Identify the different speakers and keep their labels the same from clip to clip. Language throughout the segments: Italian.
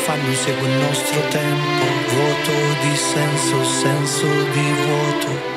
Speaker 1: fanno segue il nostro tempo, vuoto di senso, senso di vuoto.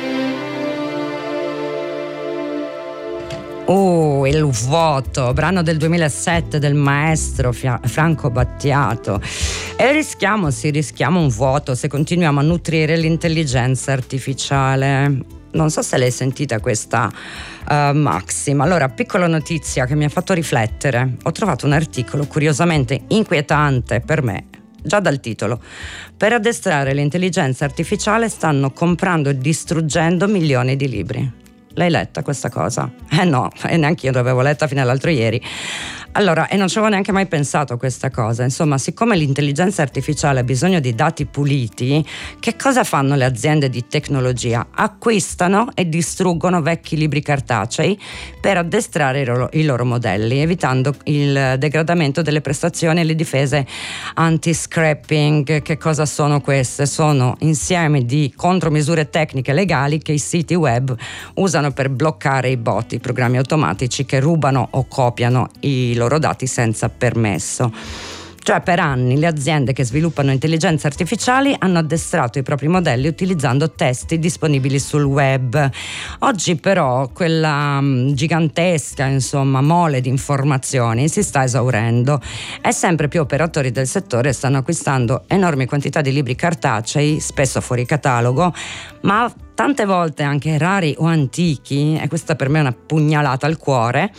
Speaker 2: Il vuoto, brano del 2007 del maestro Franco Battiato. E rischiamo un vuoto se continuiamo a nutrire l'intelligenza artificiale. Non so se l'hai sentita questa maxima. Allora, piccola notizia che mi ha fatto riflettere. Ho trovato un articolo curiosamente inquietante per me, già dal titolo. Per addestrare l'intelligenza artificiale stanno comprando e distruggendo milioni di libri. L'hai letta questa cosa? No, e neanche io l'avevo letta fino all'altro ieri. Allora, e non ci avevo neanche mai pensato a questa cosa. Insomma, siccome l'intelligenza artificiale ha bisogno di dati puliti, che cosa fanno le aziende di tecnologia? Acquistano e distruggono vecchi libri cartacei per addestrare i loro modelli, evitando il degradamento delle prestazioni e le difese anti-scrapping. Che cosa sono queste? Sono insieme di contromisure tecniche legali che i siti web usano per bloccare i bot, i programmi automatici che rubano o copiano i loro dati senza permesso. Cioè, per anni le aziende che sviluppano intelligenze artificiali hanno addestrato i propri modelli utilizzando testi disponibili sul web. Oggi però quella gigantesca, mole di informazioni si sta esaurendo e sempre più operatori del settore stanno acquistando enormi quantità di libri cartacei, spesso fuori catalogo, ma tante volte anche rari o antichi, e questa per me è una pugnalata al cuore,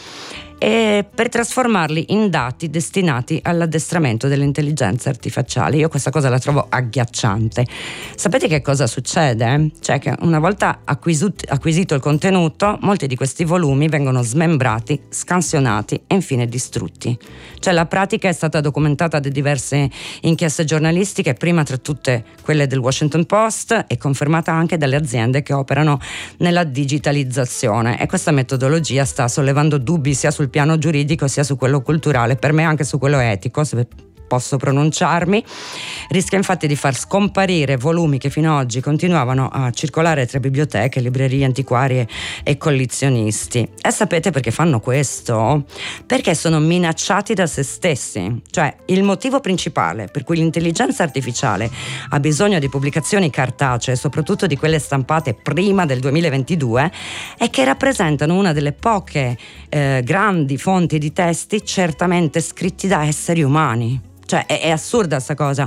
Speaker 2: e per trasformarli in dati destinati all'addestramento delle intelligenze artificiali. Io questa cosa la trovo agghiacciante. Sapete che cosa succede? Cioè che una volta acquisito il contenuto, molti di questi volumi vengono smembrati, scansionati e infine distrutti. Cioè la pratica è stata documentata da diverse inchieste giornalistiche, prima tra tutte quelle del Washington Post, e confermata anche dalle aziende che operano nella digitalizzazione, e questa metodologia sta sollevando dubbi sia sul piano giuridico sia su quello culturale, per me anche su quello etico, se posso pronunciarmi. Rischia infatti di far scomparire volumi che fino ad oggi continuavano a circolare tra biblioteche, librerie, antiquarie e collezionisti. E sapete perché fanno questo? Perché sono minacciati da se stessi. Cioè, il motivo principale per cui l'intelligenza artificiale ha bisogno di pubblicazioni cartacee, soprattutto di quelle stampate prima del 2022, è che rappresentano una delle poche grandi fonti di testi certamente scritti da esseri umani. Cioè è assurda sta cosa,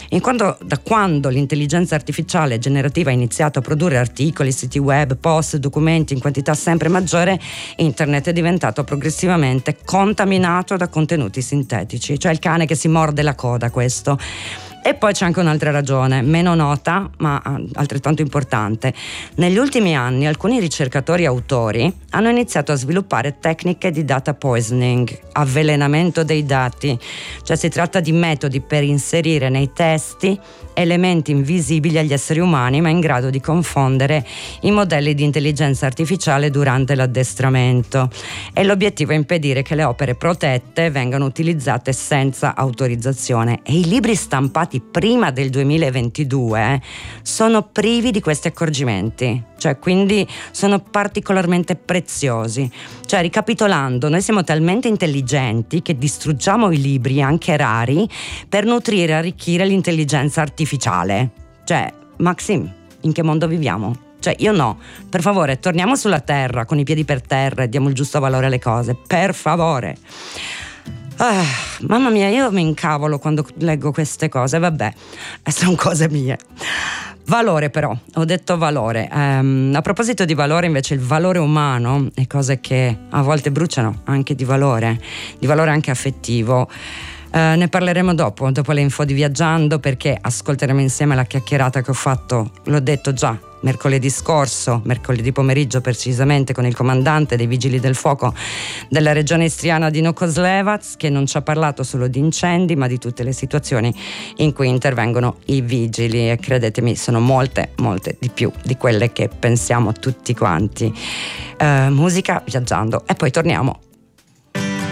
Speaker 2: da quando l'intelligenza artificiale generativa ha iniziato a produrre articoli, siti web, post, documenti in quantità sempre maggiore, internet è diventato progressivamente contaminato da contenuti sintetici, cioè il cane che si morde la coda, questo. E poi c'è anche un'altra ragione, meno nota ma altrettanto importante. Negli ultimi anni alcuni ricercatori e autori hanno iniziato a sviluppare tecniche di data poisoning, avvelenamento dei dati. Cioè si tratta di metodi per inserire nei testi elementi invisibili agli esseri umani ma in grado di confondere i modelli di intelligenza artificiale durante l'addestramento, e l'obiettivo è impedire che le opere protette vengano utilizzate senza autorizzazione. E i libri stampati prima del 2022 sono privi di questi accorgimenti, cioè quindi sono particolarmente preziosi. Cioè, ricapitolando, noi siamo talmente intelligenti che distruggiamo i libri anche rari per nutrire e arricchire l'intelligenza artificiale. Cioè, Maxim, in che mondo viviamo? Cioè, io no, per favore, torniamo sulla terra con i piedi per terra e diamo il giusto valore alle cose, per favore. Mamma mia, io mi incavolo quando leggo queste cose, vabbè, sono cose mie. Valore però, ho detto valore. A proposito di valore, invece, il valore umano e cose che a volte bruciano anche di valore anche affettivo. Ne parleremo dopo le info di Viaggiando, perché ascolteremo insieme la chiacchierata che ho fatto, l'ho detto già, mercoledì pomeriggio precisamente, con il comandante dei Vigili del Fuoco della regione istriana di Nokoslevac, che non ci ha parlato solo di incendi ma di tutte le situazioni in cui intervengono i vigili, e credetemi sono molte di più di quelle che pensiamo tutti quanti. Musica, Viaggiando, e poi torniamo.